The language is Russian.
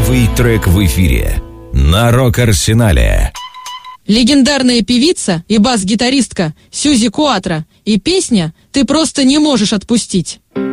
Новый трек в эфире на Рок-Арсенале. Легендарная певица и бас-гитаристка Сьюзи Куатро и песня «Ты просто не можешь отпустить».